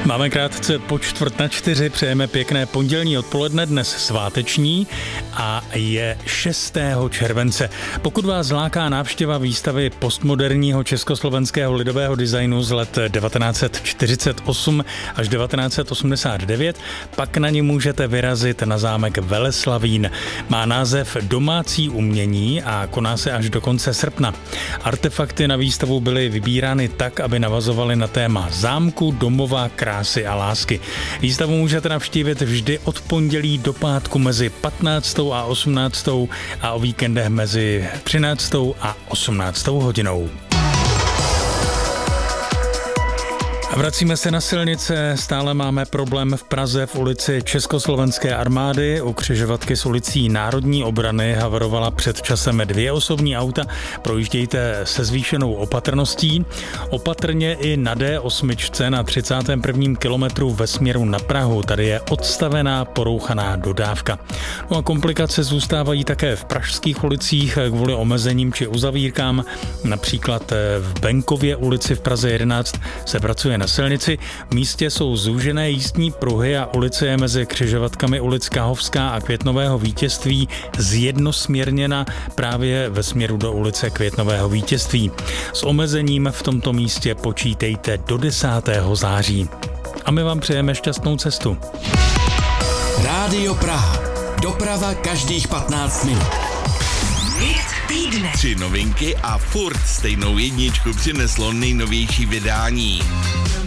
Máme krátce po 3:45, přejeme pěkné pondělní odpoledne, dnes sváteční a je 6. července. Pokud vás láká návštěva výstavy postmoderního československého lidového designu z let 1948 až 1989, pak na ní můžete vyrazit na zámek Veleslavín. Má název Domácí umění a koná se až do konce srpna. Artefakty na výstavu byly vybírány tak, aby navazovaly na téma zámku, domova, krásy a lásky. Výstavu můžete navštívit vždy od pondělí do pátku mezi 15. a 18. a o víkendech mezi 13. a 18. hodinou. Vracíme se na silnice, stále máme problém v Praze v ulici Československé armády. U křižovatky s ulicí Národní obrany havarovala před časem 2 osobní auta. Projíždějte se zvýšenou opatrností. Opatrně i na D8 na 31. kilometru ve směru na Prahu. Tady je odstavená porouchaná dodávka. No a komplikace zůstávají také v pražských ulicích kvůli omezením či uzavírkám. Například v Benkově ulici v Praze 11 se pracuje na silnici. V místě jsou zúžené jízdní pruhy a ulice je mezi křižovatkami ulic Kahovská a Květnového Vítězství zjednosměrněna právě ve směru do ulice Květnového Vítězství. S omezením v tomto místě počítejte do 10. září. A my vám přejeme šťastnou cestu. Rádio Praha. Doprava každých 15 minut. Týdne. 3 novinky a furt stejnou jedničku přineslo nejnovější vydání.